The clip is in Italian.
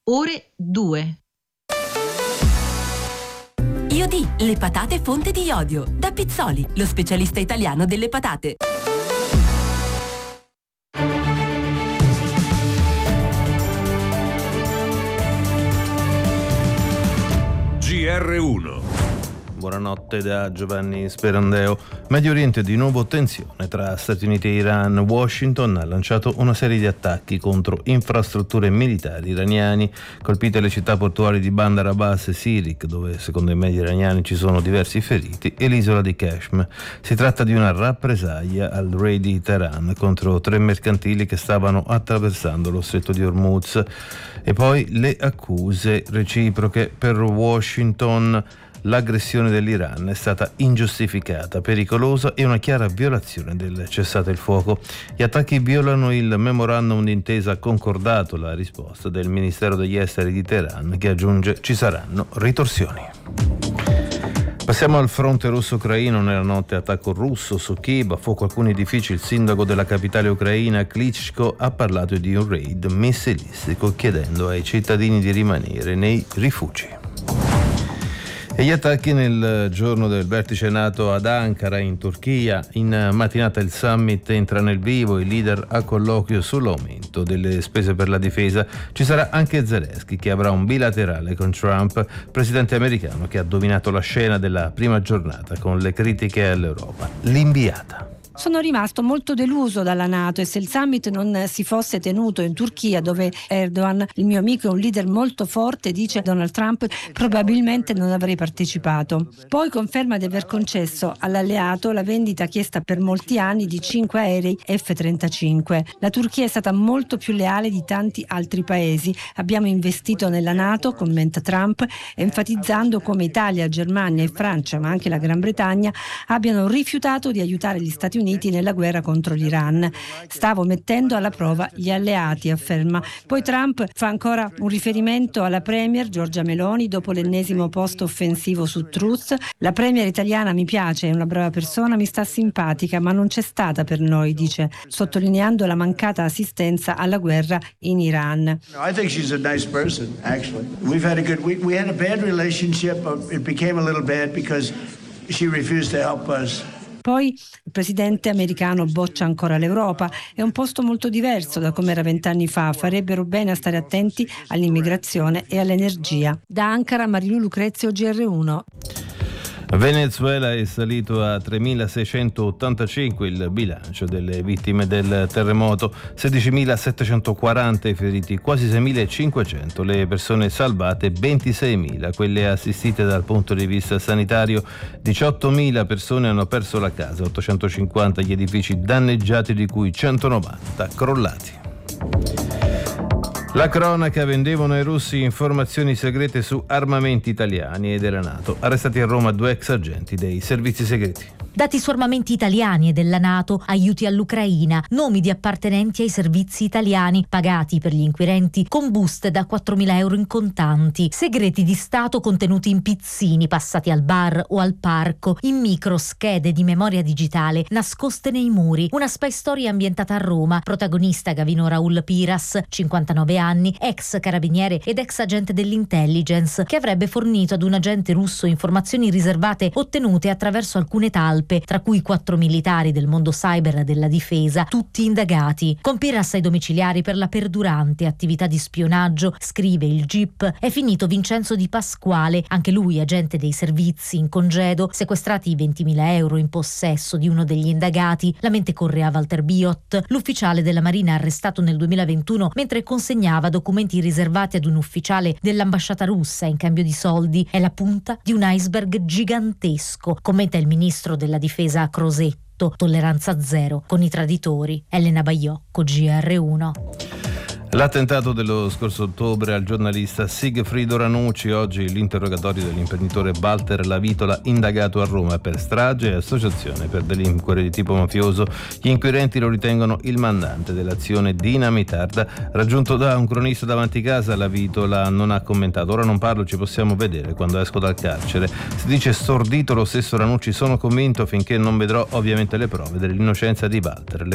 ore 2. IOD, le patate fonte di iodio. Da Pizzoli, lo specialista italiano delle patate. GR1. Buonanotte da Giovanni Sperandeo. Medio Oriente, di nuovo tensione tra Stati Uniti e Iran. Washington ha lanciato una serie di attacchi contro infrastrutture militari iraniane, colpite le città portuali di Bandar Abbas e Sirik, dove secondo i media iraniani ci sono diversi feriti, e l'isola di Kashmir. Si tratta di una rappresaglia al raid di Teheran contro 3 mercantili che stavano attraversando lo stretto di Hormuz. E poi le accuse reciproche. Per Washington l'aggressione dell'Iran è stata ingiustificata, pericolosa e una chiara violazione del cessate il fuoco. Gli attacchi violano il memorandum d'intesa concordato, la risposta del Ministero degli Esteri di Teheran, che aggiunge: ci saranno ritorsioni. Passiamo al fronte russo-ucraino. Nella notte attacco russo su Kiev, a fuoco alcuni edifici. Il sindaco della capitale ucraina, Klitschko, ha parlato di un raid missilistico, chiedendo ai cittadini di rimanere nei rifugi. E gli attacchi nel giorno del vertice NATO ad Ankara, in Turchia. In mattinata il summit entra nel vivo, il leader a colloquio sull'aumento delle spese per la difesa. Ci sarà anche Zelensky, che avrà un bilaterale con Trump, presidente americano che ha dominato la scena della prima giornata con le critiche all'Europa. L'inviata. Sono rimasto molto deluso dalla NATO, e se il summit non si fosse tenuto in Turchia, dove Erdogan, il mio amico, è un leader molto forte, dice Donald Trump, probabilmente non avrei partecipato. Poi conferma di aver concesso all'alleato la vendita chiesta per molti anni di 5 aerei F-35. La Turchia è stata molto più leale di tanti altri paesi. Abbiamo investito nella NATO, commenta Trump, enfatizzando come Italia, Germania e Francia, ma anche la Gran Bretagna, abbiano rifiutato di aiutare gli Stati Uniti nella guerra contro l'Iran. Stavo mettendo alla prova gli alleati, afferma. Poi Trump fa ancora un riferimento alla premier Giorgia Meloni dopo l'ennesimo post offensivo su Truth. La premier italiana mi piace, è una brava persona, mi sta simpatica, ma non c'è stata per noi, dice, sottolineando la mancata assistenza alla guerra in Iran. I think she's a nice person, actually. We had a bad relationship, but it became a little bad because she refused to help us. Poi il presidente americano boccia ancora l'Europa. È un posto molto diverso da come era 20 anni fa. Farebbero bene a stare attenti all'immigrazione e all'energia. Da Ankara, Marilu Lucrezio, GR1. Venezuela è salito a 3.685 il bilancio delle vittime del terremoto, 16.740 i feriti, quasi 6.500 le persone salvate, 26.000 quelle assistite dal punto di vista sanitario, 18.000 persone hanno perso la casa, 850 gli edifici danneggiati, di cui 190 crollati. La cronaca: vendevano ai russi informazioni segrete su armamenti italiani e della NATO. Arrestati a Roma 2 ex agenti dei servizi segreti. Dati su armamenti italiani e della NATO, aiuti all'Ucraina, nomi di appartenenti ai servizi italiani, pagati per gli inquirenti con buste da 4.000 euro in contanti, segreti di Stato contenuti in pizzini passati al bar o al parco, in micro schede di memoria digitale nascoste nei muri. Una spy story ambientata a Roma, protagonista Gavino Raul Piras, 59 anni, ex carabiniere ed ex agente dell'intelligence, che avrebbe fornito ad un agente russo informazioni riservate ottenute attraverso alcune talpe, tra cui 4 militari del mondo cyber e della difesa, tutti indagati. Con Piras ai domiciliari per la perdurante attività di spionaggio, scrive il GIP, è finito Vincenzo Di Pasquale, anche lui agente dei servizi in congedo, sequestrati i 20.000 euro in possesso di uno degli indagati. La mente corre a Walter Biot, l'ufficiale della Marina arrestato nel 2021 mentre consegnava documenti riservati ad un ufficiale dell'ambasciata russa in cambio di soldi. È la punta di un iceberg gigantesco, commenta il ministro della difesa Crosetto. Tolleranza zero con i traditori. Elena Baiocco, GR1. L'attentato dello scorso ottobre al giornalista Sigfrido Ranucci, oggi l'interrogatorio dell'imprenditore Walter Lavitola, indagato a Roma per strage e associazione per delinquere di tipo mafioso. Gli inquirenti lo ritengono il mandante dell'azione dinamitarda. Raggiunto da un cronista davanti casa, Lavitola non ha commentato. Ora non parlo, ci possiamo vedere quando esco dal carcere. Si dice stordito lo stesso Ranucci: sono convinto finché non vedrò ovviamente le prove dell'innocenza di Walter.